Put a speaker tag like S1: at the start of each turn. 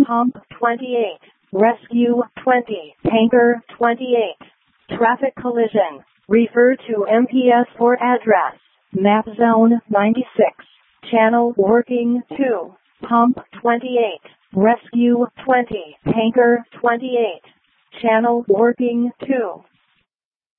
S1: Pump 28. Rescue 20. Tanker 28. Traffic collision. Refer to MPS for address. Map zone 96. Channel working 2. Pump 28. Rescue 20. Tanker 28. Channel working 2.